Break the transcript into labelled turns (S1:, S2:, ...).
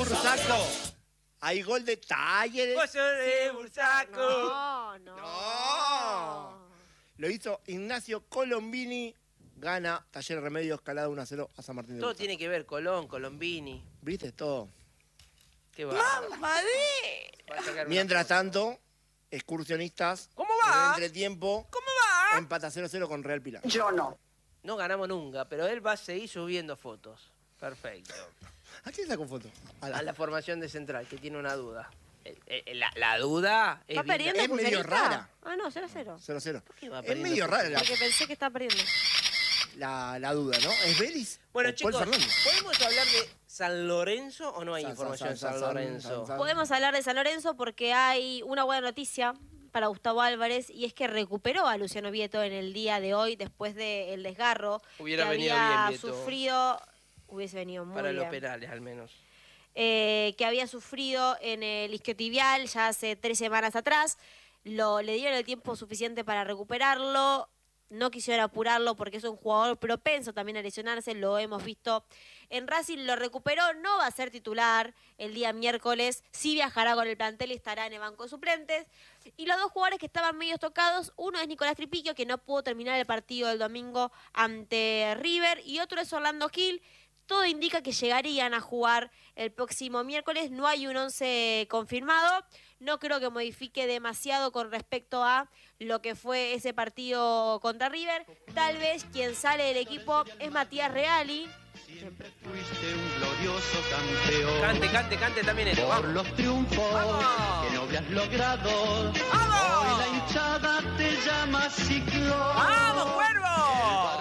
S1: Bursaco. Hay gol de Talleres.
S2: Vos sos de Bursaco.
S1: No. Lo hizo Ignacio Colombini. Gana Talleres Remedios Escalada 1-0 a San Martín de
S2: Todo
S1: Bursaco.
S2: tiene que ver, Colón, Colombini.
S1: ¿Viste todo?
S2: Qué va.
S1: Mientras tanto, excursionistas.
S2: ¿Cómo va?
S1: En entretiempo.
S2: ¿Cómo va?
S1: Empata 0-0 con Real Pilar.
S3: Yo no.
S2: No ganamos nunca, pero él va a seguir subiendo fotos. Perfecto.
S1: ¿A quién sacó foto?
S2: A la formación de central, que tiene una duda. La duda es...
S4: ¿Va perdiendo
S1: Es medio
S4: Excursionista?
S1: rara.
S4: Ah, no, 0-0.
S1: 0-0.
S2: qué va
S1: Es
S2: perdiendo?
S1: medio rara
S4: Porque pensé que estaba perdiendo.
S1: la duda, ¿no? ¿Es Vélez?
S2: Bueno,
S1: o
S2: chicos,
S1: Paul Fernández?
S2: ¿podemos hablar de San Lorenzo o no hay información de San Lorenzo?
S4: Podemos hablar de San Lorenzo porque hay una buena noticia para Gustavo Álvarez y es que recuperó a Luciano Vieto en el día de hoy después del desgarro
S2: Hubiera
S4: que
S2: venido
S4: había
S2: bien Vieto.
S4: sufrido. Hubiese venido muy
S2: Para
S4: bien.
S2: los penales, al menos.
S4: Que había sufrido en el isquiotibial ya hace 3 semanas atrás. Le dieron el tiempo suficiente para recuperarlo. No quisieron apurarlo porque es un jugador propenso también a lesionarse. Lo hemos visto en Racing. Lo recuperó. No va a ser titular el día miércoles. Sí viajará con el plantel y estará en el banco de suplentes. Y los dos jugadores que estaban medio tocados, uno es Nicolás Tripiquio, que no pudo terminar el partido del domingo ante River. Y otro es Orlando Gil. Todo indica que llegarían a jugar el próximo miércoles. No hay un 11 confirmado. No creo que modifique demasiado con respecto a lo que fue ese partido contra River. Tal vez quien sale del equipo es Matías Reali.
S5: Siempre fuiste un glorioso campeón.
S2: Cante también esto.
S5: Por
S2: Vamos.
S5: los triunfos
S2: ¡Vamos!
S5: que no habías logrado.
S2: ¡Vamos!
S5: Hoy la hinchada te llama Ciclón.
S2: ¡Vamos, Cuervo!